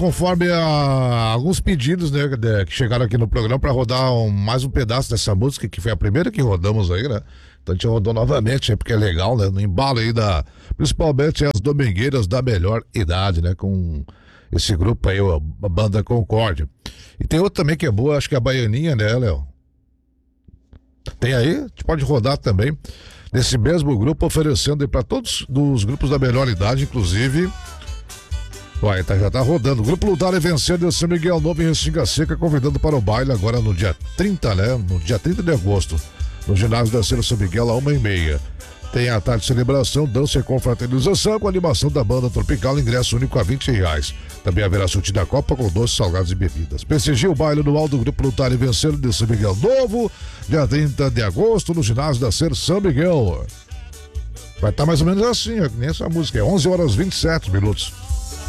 conforme alguns pedidos, né, que chegaram aqui no programa para rodar mais um pedaço dessa música, que foi a primeira que rodamos aí, né? Então a gente rodou novamente, porque é legal, né? No embalo aí principalmente as domingueiras da melhor idade, né? Com esse grupo aí, a banda Concórdia. E tem outra também que é boa, acho que é a Baianinha, né, Léo? Tem aí, a gente pode rodar também nesse mesmo grupo, oferecendo aí para todos os grupos da melhor idade, inclusive. Ué, já tá rodando. O Grupo Lutar e Vencer de São Miguel Novo em Restinga Seca, convidando para o baile agora no dia 30, né? No dia 30 de agosto, no ginásio da São Miguel, às 1h30. Tem a tarde de celebração, dança e confraternização com a animação da banda Tropical, ingresso único a R$20. Também haverá sorteio da Copa com doces, salgados e bebidas. Prestigie o baile anual do Grupo Lutar e Vencer de São Miguel Novo, dia 30 de agosto, no ginásio da São Miguel. Vai estar mais ou menos assim, ó, que nem essa música, é 11h27.